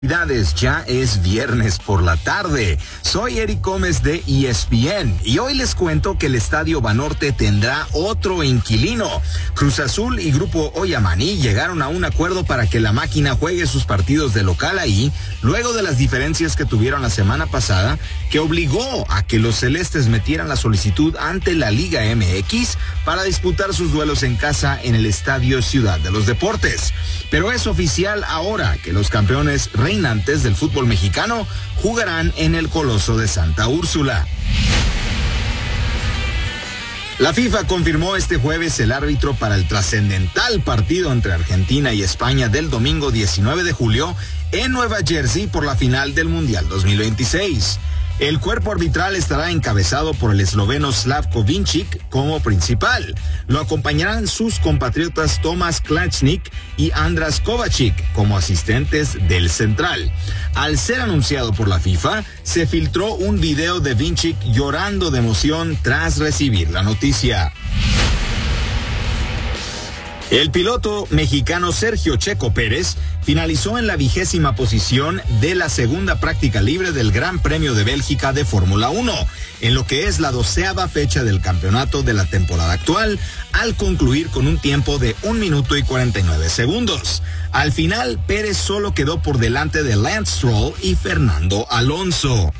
Ya es viernes por la tarde. Soy Eric Gómez de ESPN y hoy les cuento que el Estadio Banorte tendrá otro inquilino. Cruz Azul y Grupo Oyamaní llegaron a un acuerdo para que la máquina juegue sus partidos de local ahí, luego de las diferencias que tuvieron la semana pasada, que obligó a que los celestes metieran la solicitud ante la Liga MX para disputar sus duelos en casa en el Estadio Ciudad de los Deportes. Pero es oficial ahora que los campeones reinantes del fútbol mexicano jugarán en el Coloso de Santa Úrsula. La FIFA confirmó este jueves el árbitro para el trascendental partido entre Argentina y España del domingo 19 de julio en Nueva Jersey por la final del Mundial 2026. El cuerpo arbitral estará encabezado por el esloveno Slavko Vincic como principal. Lo acompañarán sus compatriotas Tomáš Klačnik y Andras Kovačić como asistentes del central. Al ser anunciado por la FIFA, se filtró un video de Vincic llorando de emoción tras recibir la noticia. El piloto mexicano Sergio Checo Pérez finalizó en la 20ª posición de la segunda práctica libre del Gran Premio de Bélgica de Fórmula 1, en lo que es la 12ª fecha del campeonato de la temporada actual, al concluir con un tiempo de 1 minuto y 49 segundos. Al final, Pérez solo quedó por delante de Lance Stroll y Fernando Alonso.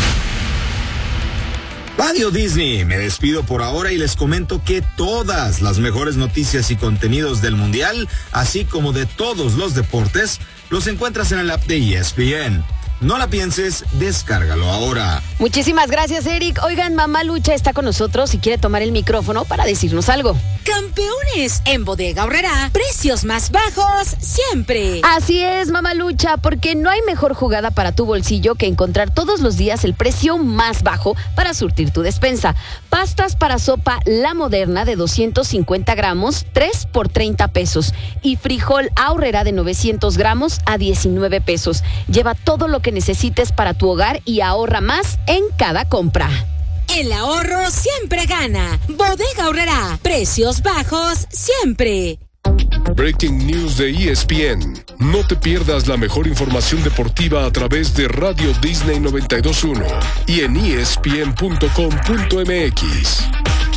Radio Disney, me despido por ahora y les comento que todas las mejores noticias y contenidos del Mundial, así como de todos los deportes, los encuentras en el app de ESPN. No la pienses, descárgalo ahora. Muchísimas gracias, Eric. Oigan, Mamá Lucha está con nosotros y quiere tomar el micrófono para decirnos algo. Campeones, en Bodega Aurrerá, precios más bajos siempre. Así es, Mamá Lucha, porque no hay mejor jugada para tu bolsillo que encontrar todos los días el precio más bajo para surtir tu despensa. Pastas para sopa La Moderna de 250 gramos, 3 por 30 pesos. Y frijol Aurrerá de 900 gramos a 19 pesos. Lleva todo lo que necesites para tu hogar y ahorra más en cada compra. El ahorro siempre gana. Bodega Aurrerá, precios bajos siempre. Breaking News de ESPN. No te pierdas la mejor información deportiva a través de Radio Disney 92.1 y en ESPN.com.mx.